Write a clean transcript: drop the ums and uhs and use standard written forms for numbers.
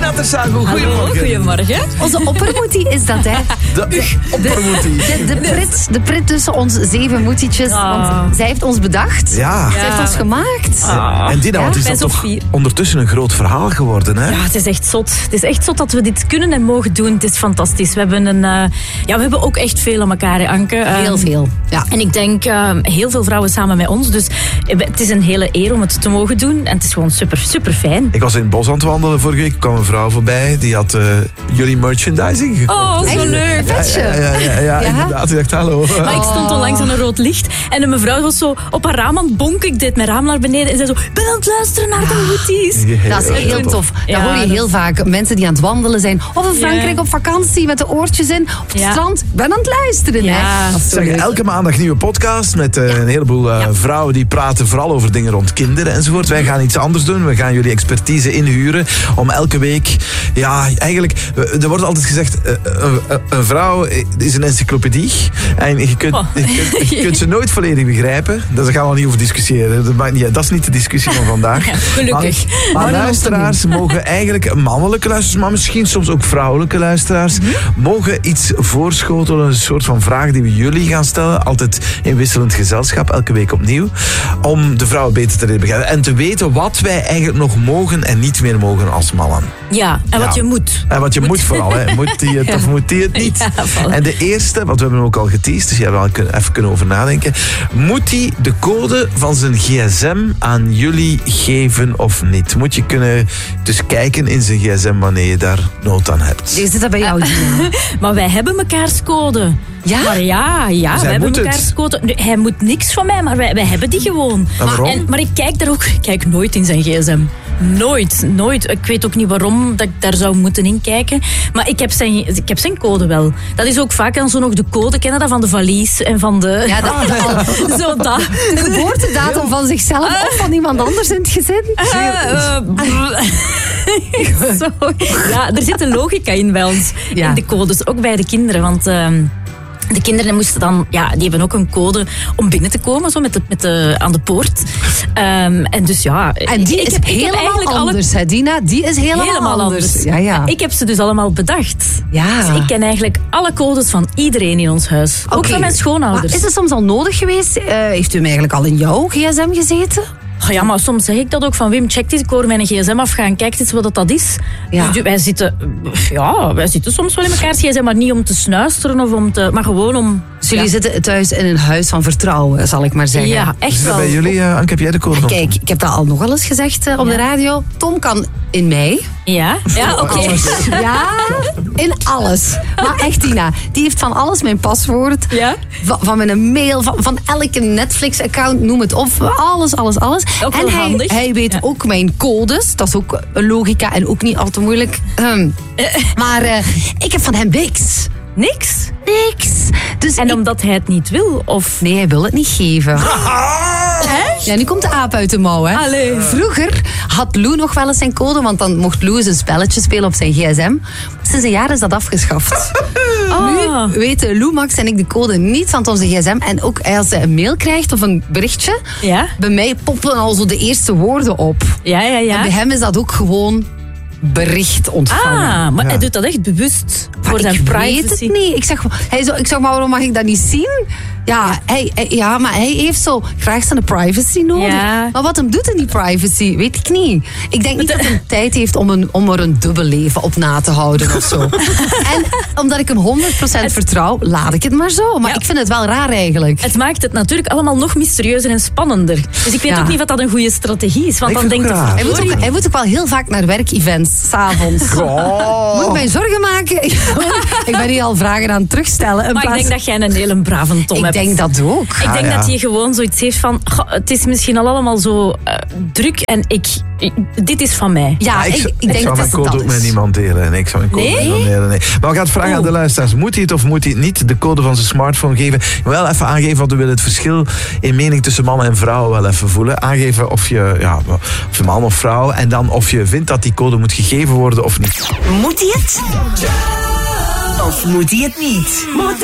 Tina Tersago, goedemorgen. Goedemorgen. Onze oppermoetie is dat, hè? De oppermoetie. De prit tussen ons 7 moetietjes. Want zij heeft ons bedacht. Ja. Zij heeft ons gemaakt. En Tina, Ja, wat is bij dat toch Sophie. ondertussen een groot verhaal geworden, hè? Ja, het is echt zot. Het is echt zot dat we dit kunnen en mogen doen. Het is fantastisch. We hebben ook echt veel aan elkaar, hè, Anke. Heel veel. Ja. En ik denk heel veel vrouwen samen met ons. Dus het is een hele eer om het te mogen doen. En het is gewoon super, super fijn. Ik was in het bos aan het wandelen vorige week. Er kwam een vrouw voorbij. Die had jullie merchandising gekocht. Oh, zo Echt? leuk. Een vetje. Ja, inderdaad. Ik dacht, hallo. Maar ik stond onlangs aan een rood licht. En een mevrouw was zo op haar raam aan het bonken. Ik deed mijn raam naar beneden. En zei zo, ik ben aan het luisteren naar de woeties. Dat is heel tof. Ja, Dan hoor je dat heel vaak mensen die aan het wandelen zijn. Of in Frankrijk op vakantie met de oortjes in. Op het strand. Ik ben aan het luisteren. Ja. Hè. Dat is zo Zeg, leuk. elke maandag nieuwe podcast met een heleboel vrouwen die praten vooral over dingen rond kinderen enzovoort. Wij gaan iets anders doen. We gaan jullie expertise inhuren om elke week... Ja, eigenlijk, er wordt altijd gezegd, een vrouw is een encyclopedie. En je kunt ze nooit volledig begrijpen. Daar gaan we niet over discussiëren. Dat maakt niet uit. Dat is niet de discussie van vandaag. Ja, gelukkig. Maar luisteraars mogen eigenlijk, mannelijke luisteraars, maar misschien soms ook vrouwelijke luisteraars, mogen iets voorschotelen. Een soort van vraag die we jullie gaan stellen. Altijd in wisselend gezelschap, elke week opnieuw. Om de vrouwen beter te leren begrijpen. En te weten wat wij eigenlijk nog mogen en niet meer mogen als mannen. Ja, en wat je moet. En wat je moet vooral. Hè. Moet die het of moet die het niet? Ja, voilà. En de eerste, want we hebben hem ook al geteased, dus jij wel even kunnen over nadenken. Moet hij de code van zijn gsm aan jullie geven of niet? Moet je kunnen dus kijken in zijn gsm wanneer je daar nood aan hebt? Is dat bij jou, Gina? Maar wij hebben mekaars code. Ja? Maar ja, Dus we hij hebben moet het. mekaars code. Nu, hij moet niks van mij, maar wij hebben die gewoon. En waarom? Maar ik kijk daar ook... Ik kijk nooit in zijn gsm. Nooit. Ik weet ook niet waarom dat ik daar zou moeten inkijken. Maar ik heb zijn code wel. Dat is ook vaak dan zo nog de code, kennen dat van de valies en van de... Ja, zo dat. de geboortedatum van zichzelf of van iemand anders in het gezin? Zo. Ja, er zit een logica in bij ons. Ja. In de codes, ook bij de kinderen. Want de kinderen moesten dan... Ja, die hebben ook een code om binnen te komen, zo aan de poort. En dus ja... En die is helemaal anders, hè, Dina? Die is helemaal anders. Ja. Ik heb ze dus allemaal bedacht. Ja. Dus ik ken eigenlijk alle codes van iedereen in ons huis. Ook Oké. van mijn schoonouders. Maar is het soms al nodig geweest? Heeft u hem eigenlijk al in jouw gsm gezeten? Ja, maar soms zeg ik dat ook van Wim, check eens, ik hoor mijn gsm afgaan, kijk eens wat dat is. Ja. Dus wij zitten soms wel in mekaars gsm, maar niet om te snuisteren of maar gewoon om... Dus jullie zitten thuis in een huis van vertrouwen, zal ik maar zeggen. Ja, echt Is dat wel. bij jullie, Anke, heb jij de code? Kijk, ik heb dat al nogal eens gezegd op de radio. Tom kan in mij. Ja, oké. Ja, in alles. Maar echt, Tina, die heeft van alles mijn paswoord. Ja? Van mijn mail, van elke Netflix-account, noem het op. Alles. Ook wel en handig. hij weet ook mijn codes. Dat is ook een logica en ook niet al te moeilijk. Maar ik heb van hem niks. Niks? Dus En omdat hij het niet wil, of... Nee, hij wil het niet geven. Ja, nu komt de aap uit de mouw, hè. Allee. Vroeger had Lou nog wel eens zijn code, want dan mocht Lou eens een spelletje spelen op zijn gsm. Sinds een jaar is dat afgeschaft. Nu weten Lou, Max en ik de code niet van onze gsm. En ook als hij een mail krijgt of een berichtje, Ja? bij mij poppen al zo de eerste woorden op. Ja. En bij hem is dat ook gewoon bericht ontvangen. Maar hij doet dat echt bewust voor zijn ik privacy. weet het niet. Ik zeg, maar waarom mag ik dat niet zien? Ja, maar hij heeft zo graag zijn privacy nodig. Ja. Maar wat hem doet in die privacy, weet ik niet. Ik denk niet dat hij tijd heeft om er een dubbel leven op na te houden of zo. En omdat ik hem 100% vertrouw, laat ik het maar zo. Maar ik vind het wel raar eigenlijk. Het maakt het natuurlijk allemaal nog mysterieuzer en spannender. Dus ik weet ook niet wat dat een goede strategie is. Want Ik dan vind denkt het het... raar. Hij moet ook wel heel vaak naar werkevents, s'avonds. Moet ik mij zorgen maken? Ik ben hier al vragen aan het terugstellen. Maar ik denk dat jij een hele brave Tom hebt. Ik denk dat ook. Ik denk dat hij gewoon zoiets heeft van... het is misschien al allemaal zo druk en dit is van mij. Ja, ik denk zou dat mijn het code dat ook met is. niemand delen. En ik zou mijn code niet delen. Nee. Maar we gaan het vragen aan de luisteraars. Moet hij het of moet hij het niet? De code van zijn smartphone geven. Wel even aangeven, want we willen het verschil in mening tussen mannen en vrouwen wel even voelen. Aangeven of je man of vrouw. En dan of je vindt dat die code moet gegeven worden of niet. Moet hij het? Of moet hij het niet?